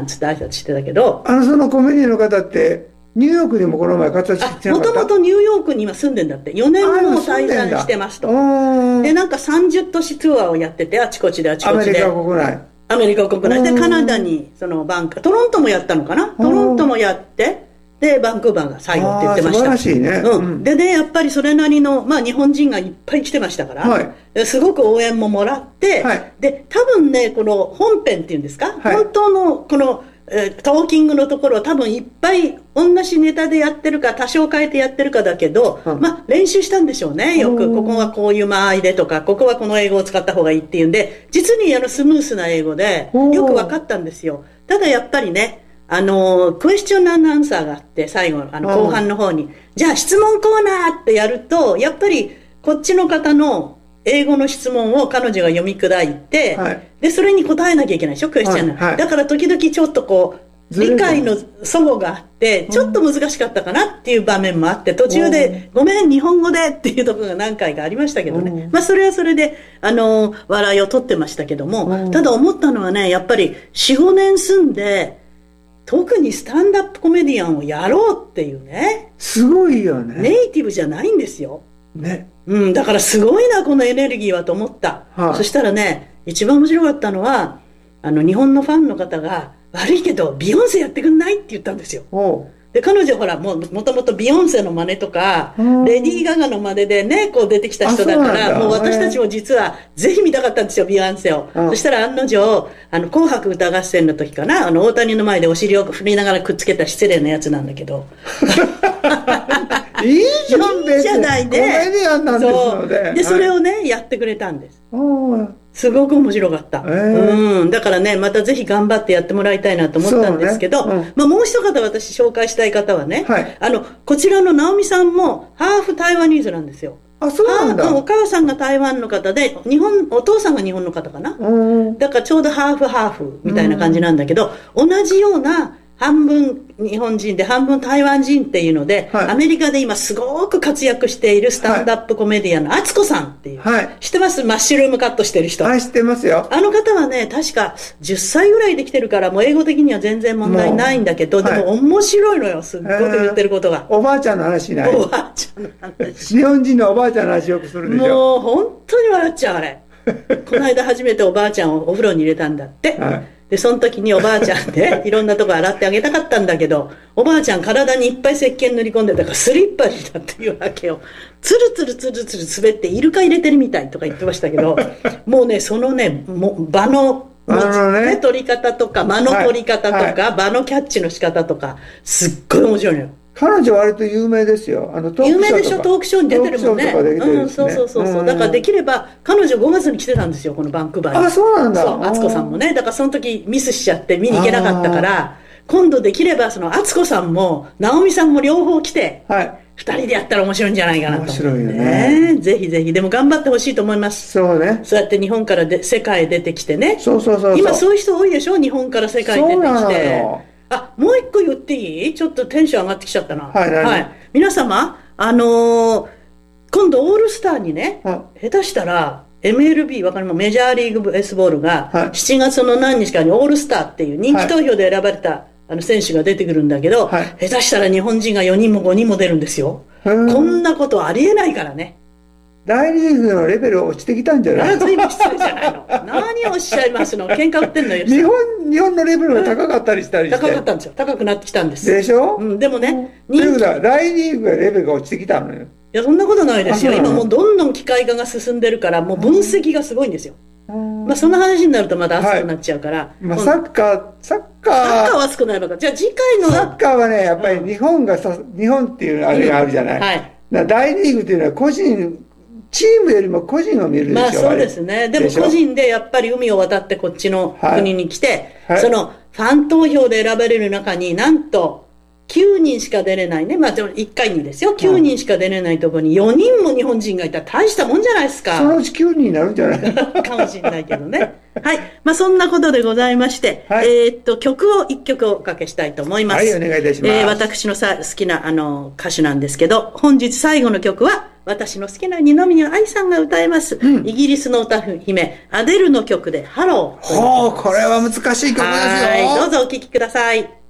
つって挨拶してたけど、 そのコメディの方ってニューヨークにもこの前活躍してなかった？ もともとニューヨークに今住んでんだって。4年も滞在してますと。で、なんか30都市ツアーをやってて、あちこちで。 アメリカ国内。 アメリカ国内で、カナダに、トロントもやったのかな？トロントもやって、で、バンクーバーが最後って言ってました。 素晴らしいね。 でね、やっぱりそれなりの、日本人がいっぱい来てましたから、すごく応援ももらって、で、多分ね、この本編っていうんですか、本当のこの、トーキングのところは多分いっぱい同じネタでやってるか多少変えてやってるかだけど、練習したんでしょうね。よくここはこういう間合いでとか、ここはこの英語を使った方がいいっていうんで、実にスムースな英語でよく分かったんですよ。ただやっぱりね、クエスチョンアンサーがあって、最後後半の方に、じゃあ質問コーナーってやると、やっぱりこっちの方の英語の質問を彼女が読み砕いて、で、それに答えなきゃいけないでしょ、クエスチョン。だから時々ちょっとこう、理解の齟齬があって、ちょっと難しかったかなっていう場面もあって、途中で、ごめん、日本語でっていうところが何回かありましたけどね。それはそれで、笑いを取ってましたけども、ただ思ったのはね、やっぱり4、5年住んで、特にスタンダップコメディアンをやろうっていうね。 すごいよね。 ネイティブじゃないんですよ。 ね。 だからすごいな、このエネルギーはと思った。そしたらね、一番面白かったのは、日本のファンの方が、悪いけど、ビヨンセやってくんないって言ったんですよ。で、彼女ほら、もともとビヨンセの真似とか、レディー・ガガの真似でね、こう出てきた人だから、もう私たちも実は、ぜひ見たかったんですよ、ビヨンセを。そしたら案の定、紅白歌合戦の時かな、大谷の前でお尻を振りながらくっつけた失礼なやつなんだけど。 いいじゃん、 いいじゃないね。 コメディアンなんですので。 で、それをね、やってくれたんです。すごく面白かった。だからね、またぜひ頑張ってやってもらいたいなと思ったんですけど、もう一方私紹介したい方はね、こちらの直美さんもハーフ台湾ニーズなんですよ。 そうなんだ。 お母さんが台湾の方で、お父さんが日本の方かな。だからちょうどハーフハーフみたいな感じなんだけど、同じような半分日本人で半分台湾人っていうので、アメリカで今すごく活躍しているスタンダップコメディアンの敦子さんっていう。知ってます？マッシュルームカットしてる人。 知ってますよ。 あの方はね、確か10歳ぐらいできてるから、もう英語的には全然問題ないんだけど、でも面白いのよ、すっごく言ってることが。 おばあちゃんの話ない。 おばあちゃんの話。 日本人のおばあちゃんの話よくするでしょ。 もう本当に笑っちゃう、あれ。この間初めておばあちゃんをお風呂に入れたんだって。で、その時におばあちゃんでいろんなとこ洗ってあげたかったんだけど、おばあちゃん体にいっぱい石鹸塗り込んでたからスリッパになっていうわけよ。ツルツルツルツル滑ってイルカ入れてるみたいとか言ってましたけど、もうね、そのね、場の取り方とか、間の取り方とか、場のキャッチの仕方とか、すっごい面白いのよ。 彼女は割と有名ですよ。 有名でしょ、トークショーに出てるもんね。そう。だからできれば、彼女5月に来てたんですよ、このバンクーバーに。 そうなんだ。 そう、敦子さんもね。だからその時ミスしちゃって見に行けなかったから、今度できれば、その敦子さんも、直美さんも両方来て、二人でやったら面白いんじゃないかなと。 面白いよね。 ぜひぜひ。でも頑張ってほしいと思います。 そうね。 そうやって日本から世界へ出てきてね。 そう。 今そういう人多いでしょ、日本から世界に出てきて。もう一個言っていい？ちょっとテンション上がってきちゃったな。皆様、今度オールスターにね、下手したら MLB、わかります？メジャーリーグベースボールが7月の何日かにオールスターっていう人気投票で選ばれた選手が出てくるんだけど、下手したら日本人が4人も5人も出るんですよ。こんなことありえないからね。 大リーグのレベル落ちてきたんじゃない？ 随分失礼じゃないの。何をおっしゃいますの？喧嘩売ってんのよ。 日本のレベルが高かったりしたりして。 高かったんですよ。高くなってきたんです。 でしょ？ でもね、 ということは大リーグがレベルが落ちてきたのよ。 いや、そんなことないですよ。今もうどんどん機械化が進んでるから、もう分析がすごいんですよ。そんな話になるとまた熱くなっちゃうから。 サッカーは熱くないのか。じゃあ次回の。 サッカーはね、やっぱり日本っていうあれがあるじゃない。大リーグっていうのはチームよりも個人を見るでしょ。 そうですね。でも個人でやっぱり海を渡ってこっちの国に来て、そのファン投票で選ばれる中になんと9人しか出れないね。1回にですよ。9人しか出れないところに4人も日本人がいたら大したもんじゃないですか。 そのうち9人になるんじゃないかもしれないけどね。はい。そんなことでございまして、曲を1曲おかけしたいと思います。 はい、お願いいたします。 私の好きな歌手なんですけど、本日最後の曲は、 私の好きな二宮愛さんが歌います、イギリスの歌姫、アデルの曲でハロー。 これは難しい曲ですよ。 はい、どうぞお聴きください。